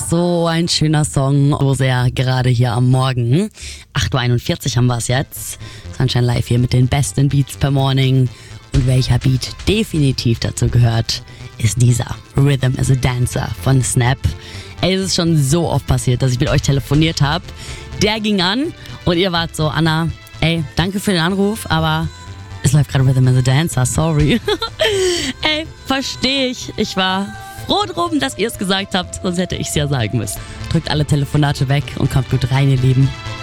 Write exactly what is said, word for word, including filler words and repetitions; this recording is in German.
so ein schöner Song. So sehr gerade hier am Morgen. acht Uhr einundvierzig haben wir es jetzt. Sunshine Live hier mit den besten Beats per Morning. Und welcher Beat definitiv dazu gehört, ist dieser. Rhythm is a Dancer von Snap. Ey, es ist schon so oft passiert, dass ich mit euch telefoniert habe. Der ging an und ihr wart so, Anna, ey, danke für den Anruf, aber es läuft gerade Rhythm is a Dancer, sorry. Ey, verstehe ich. Ich war froh drum, dass ihr es gesagt habt, sonst hätte ich es ja sagen müssen. Drückt alle Telefonate weg und kommt gut rein, ihr Lieben.